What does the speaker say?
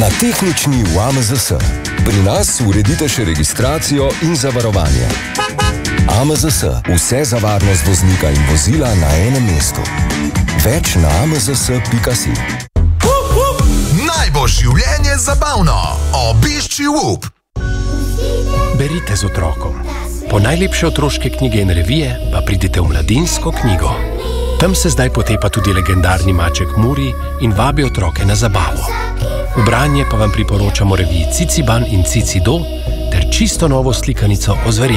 Na tehnični v AMZS. Pri nas uredite še registracijo in zavarovanje. AMZS. Vse za varnost voznika in vozila na enem mestu. Več na amzs.si. Naj bo življenje zabavno. Obišči WOOP. Berite z otrokom. Po najlepše otroške knjige in revije pa pridite v Mladinsko knjigo. Tam se zdaj potepa tudi legendarni maček Muri in vabi otroke na zabavo. V branje pa vam priporočamo reviji Ciciban in Cicido ter čisto novo slikanico o zverjah.